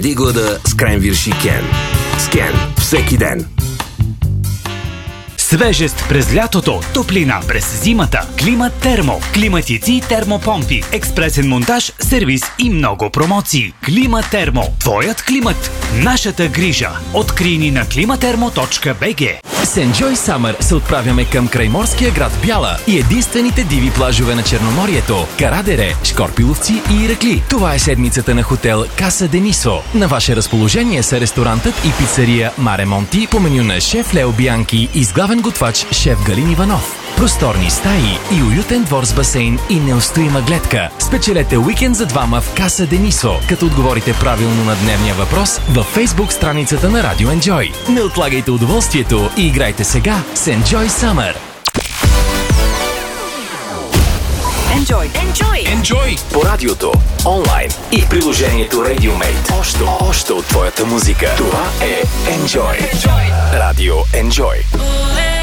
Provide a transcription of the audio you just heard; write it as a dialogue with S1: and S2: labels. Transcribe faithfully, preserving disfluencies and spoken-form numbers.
S1: Победи глада с кренвирши Кен. С Кен всеки ден.
S2: Свежест през лятото, топлина през зимата. Климат Термо, климатици и термопомпи, експресен монтаж, сервис и много промоции. Климат Термо, твоят климат, нашата грижа. Открий ни на климатермо точка би джи.
S3: С Enjoy Summer се отправяме към крайморския град Бяла и единствените диви плажове на Черноморието – Карадере, Шкорпиловци и Иракли. Това е седмицата на хотел Каса Денисо. На ваше разположение са ресторантът и пицария Маре Монти по меню на шеф Лео Бианки и с главен готвач шеф Галин Иванов. Просторни стаи и уютен двор с басейн и неустоима гледка. Спечелете уикенд за двама в Каса Денисо, като отговорите правилно на дневния въпрос във Facebook страницата на Радио Enjoy. Не отлагайте удоволствието и играйте сега с Enjoy Summer.
S4: Enjoy. Enjoy.
S3: Enjoy по радиото, онлайн и в приложението RadioMate. Още, още от твоята музика. Това е Enjoy. Enjoy. Радио Enjoy.